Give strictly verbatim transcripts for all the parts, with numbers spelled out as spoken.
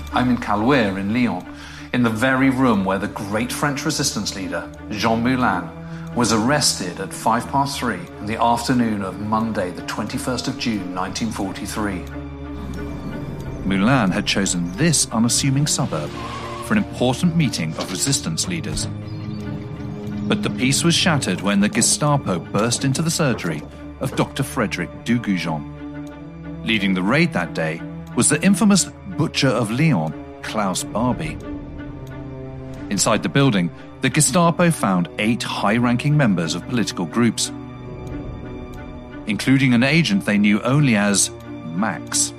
I'm in Caluire in Lyon, in the very room where the great French resistance leader, Jean Moulin, was arrested at five past three in the afternoon of Monday, the twenty-first of June, nineteen forty-three. Moulin had chosen this unassuming suburb for an important meeting of resistance leaders. But the peace was shattered when the Gestapo burst into the surgery of Doctor Frederick Dugoujon. Leading the raid that day was the infamous butcher of Lyon, Klaus Barbie. Inside the building, the Gestapo found eight high-ranking members of political groups, including an agent they knew only as Max.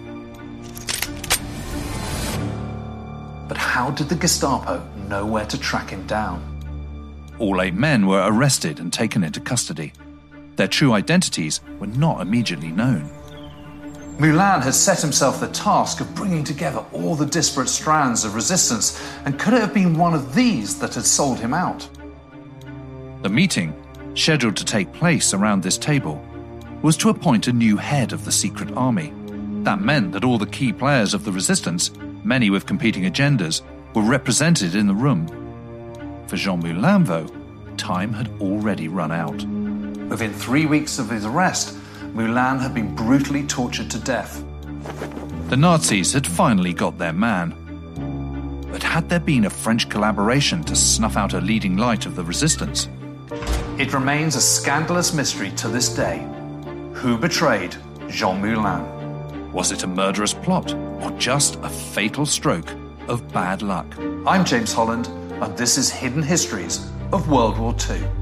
But how did the Gestapo know where to track him down? All eight men were arrested and taken into custody. Their true identities were not immediately known. Moulin had set himself the task of bringing together all the disparate strands of resistance, and could it have been one of these that had sold him out? The meeting, scheduled to take place around this table, was to appoint a new head of the secret army. That meant that all the key players of the resistance, many with competing agendas, were represented in the room. For Jean Moulin, though, time had already run out. Within three weeks of his arrest, Moulin had been brutally tortured to death. The Nazis had finally got their man. But had there been a French collaboration to snuff out a leading light of the resistance? It remains a scandalous mystery to this day. Who betrayed Jean Moulin? Was it a murderous plot, or just a fatal stroke of bad luck? I'm James Holland, and this is Hidden Histories of World War Two.